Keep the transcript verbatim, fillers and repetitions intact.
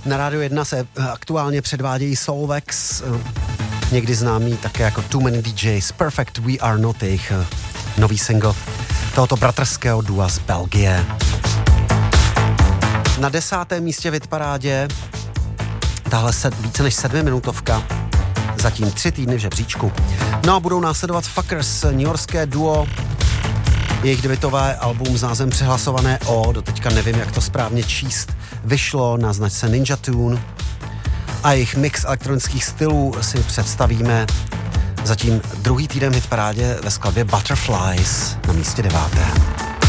Na Rádiu jedna se aktuálně předvádějí Solvex, někdy známý také jako Too Many D Js. Perfect We Are Not, jejich nový single tohoto bratrského dua z Belgie. Na desátém místě v hitparádě tahle sed, více než sedmiminutovka, zatím tři týdny v žebříčku. No a budou následovat Fuckers, newyorské duo. Jejich debutové album s názvem Přehlasované O, doteďka nevím, jak to správně číst, vyšlo na značce Ninja Tune a jejich mix elektronických stylů si představíme zatím druhý týden v hitparádě ve skladbě Butterflies na místě devátém.